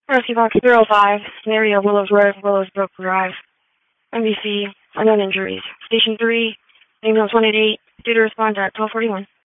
Rescue Box 305, area Willows Road, Willows Brook Drive. NBC, unknown injuries. Station 3, ambulance 188, due to respond at 12:41.